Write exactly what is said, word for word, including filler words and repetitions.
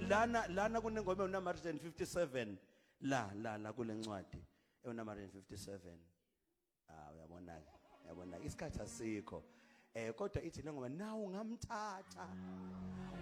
lana lana kunengoma unumber one hundred fifty-seven la la la kule ncwadi unumber one hundred fifty-seven. Ah uyabona ke uyabona isikhathi asikho eh kodwa ithi lengoma nawu ngamthatha